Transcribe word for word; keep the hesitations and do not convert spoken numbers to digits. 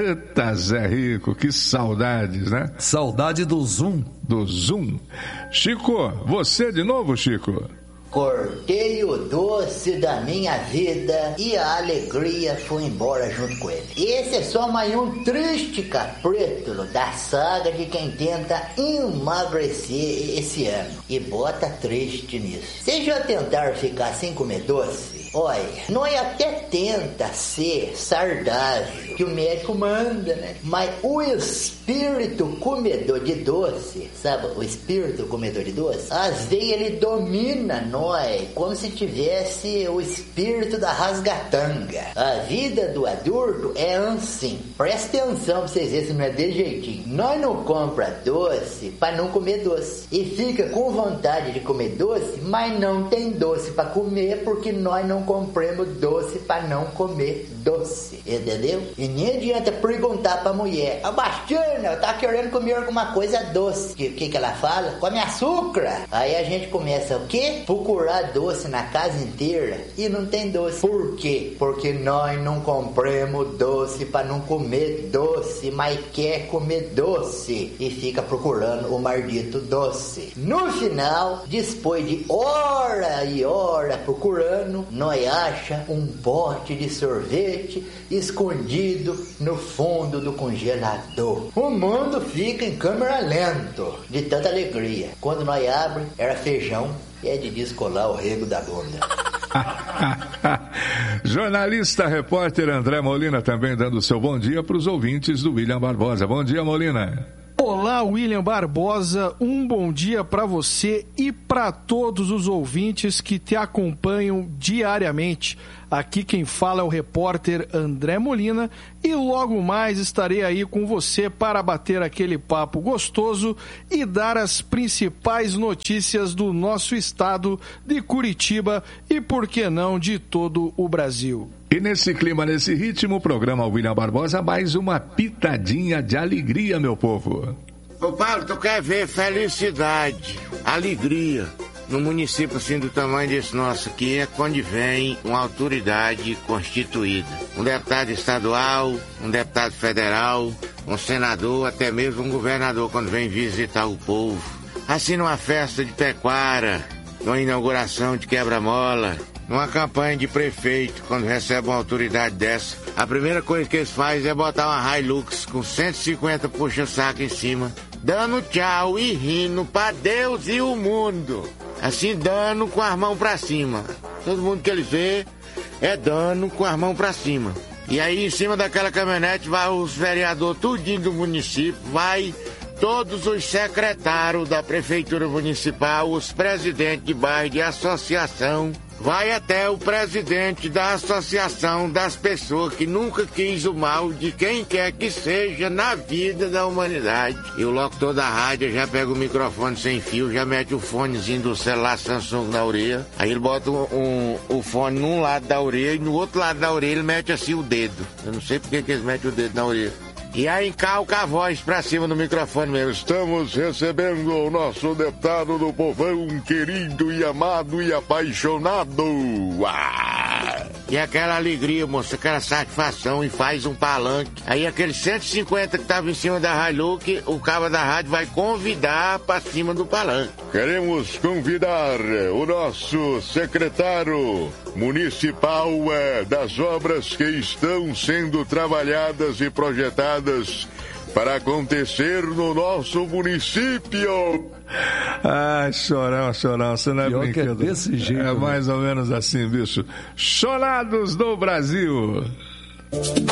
Eita, Zé Rico, que saudades, né? Saudade do Zoom. Do Zoom. Chico, você de novo, Chico? Cortei o doce da minha vida e a alegria foi embora junto com ele. Esse é só mais um triste capítulo da saga de quem tenta emagrecer esse ano. E bota triste nisso. Vocês já tentaram ficar sem comer doce? Olha, nós até tenta ser saudável, que o médico manda, né? Mas o espírito comedor de doce, sabe? O espírito comedor de doce, às vezes ele domina nós, como se tivesse o espírito da rasgatanga. A vida do adulto é assim. Presta atenção pra vocês verem se não é de jeitinho. Nós não compra doce pra não comer doce. E fica com vontade de comer doce, mas não tem doce pra comer porque nós não compramos doce pra não comer doce, entendeu? E nem adianta perguntar pra mulher: a Bastiana, tá querendo comer alguma coisa doce. O que, que que ela fala? Come açúcar. Aí a gente começa o quê? Procurar doce na casa inteira e não tem doce. Por quê? Porque nós não compramos doce pra não comer doce, mas quer comer doce e fica procurando o maldito doce. No final, depois de hora e hora procurando, nós acha um pote de sorvete escondido no fundo do congelador. O mundo fica em câmera lenta de tanta alegria. Quando nós abre, era feijão e é de descolar o rego da bunda. Jornalista, repórter André Molina também dando seu bom dia para os ouvintes do William Barbosa. Bom dia, Molina. Olá, William Barbosa, um bom dia para você e para todos os ouvintes que te acompanham diariamente. Aqui quem fala é o repórter André Molina e logo mais estarei aí com você para bater aquele papo gostoso e dar as principais notícias do nosso estado de Curitiba e, por que não, de todo o Brasil. E nesse clima, nesse ritmo, o programa William Barbosa, mais uma pitadinha de alegria, meu povo. Ô Paulo, tu quer ver felicidade, alegria no município assim do tamanho desse nosso aqui, é quando vem uma autoridade constituída. Um deputado estadual, um deputado federal, um senador, até mesmo um governador quando vem visitar o povo. Assim numa festa de pecuária, numa inauguração de quebra-mola, numa campanha de prefeito, quando recebe uma autoridade dessa, a primeira coisa que eles fazem é botar uma Hilux com cento e cinquenta puxa-saco em cima, dando tchau e rindo pra Deus e o mundo. Assim, dando com as mãos pra cima. Todo mundo que eles vê é dando com as mãos pra cima. E aí, em cima daquela caminhonete, vai os vereadores tudinho do município, vai todos os secretários da prefeitura municipal, os presidentes de bairro, de associação, vai até o presidente da associação das pessoas que nunca quis o mal de quem quer que seja na vida da humanidade. E o locutor da rádio já pega o microfone sem fio, já mete o fonezinho do celular Samsung na orelha, aí ele bota um, um, o fone num lado da orelha e no outro lado da orelha ele mete assim o dedo. Eu não sei porque que eles metem o dedo na orelha. E aí encalca a voz pra cima do microfone mesmo. Estamos recebendo o nosso deputado do povão, querido e amado e apaixonado. Ah! E aquela alegria, moça, aquela satisfação, e faz um palanque. Aí aqueles cento e cinquenta que estavam em cima da Hilux, o cabo da rádio vai convidar pra cima do palanque. Queremos convidar o nosso secretário municipal é, das obras que estão sendo trabalhadas e projetadas para acontecer no nosso município. Ai, chorão, chorão, você não é Pior brincadeira. Que é desse jeito. É mais ou menos assim, bicho. Chorados do Brasil.